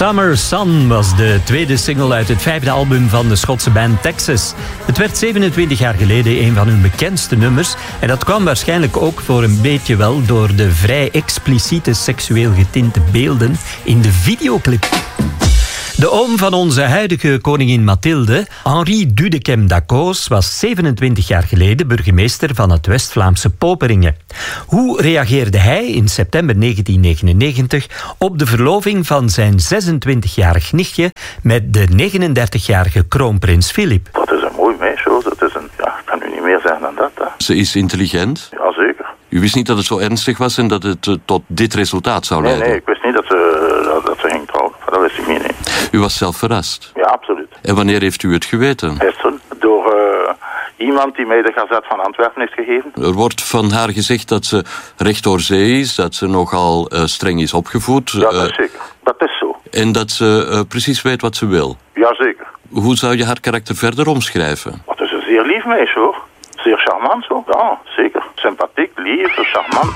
Summer Sun was de tweede single uit het 5e album van de Schotse band Texas. Het werd 27 jaar geleden een van hun bekendste nummers. En dat kwam waarschijnlijk ook voor een beetje wel door de vrij expliciete seksueel getinte beelden in de videoclip. De oom van onze huidige koningin Mathilde, Henri Dudekem d'Accos, was 27 jaar geleden burgemeester van het West-Vlaamse Poperingen. Hoe reageerde hij in september 1999 op de verloving van zijn 26-jarig nichtje met de 39-jarige kroonprins Filip? Dat is een mooi meisje, hoor. Dat is ik kan u niet meer zeggen dan dat. Hè. Ze is intelligent? Ja, zeker. U wist niet dat het zo ernstig was en dat het tot dit resultaat zou leiden? Nee, ik wist niet dat ze ging trouwen. Dat wist ik niet. Nee. U was zelf verrast? Ja, absoluut. En wanneer heeft u het geweten? Gisteren, door iemand die mij de Gazet van Antwerpen heeft gegeven. Er wordt van haar gezegd dat ze recht door zee is, dat ze nogal streng is opgevoed. Ja, dat is zeker. Dat is zo. En dat ze precies weet wat ze wil. Jazeker. Hoe zou je haar karakter verder omschrijven? Het is een zeer lief meisje, hoor. Zeer charmant, zo. Ja, zeker. Sympathiek, lief, charmant.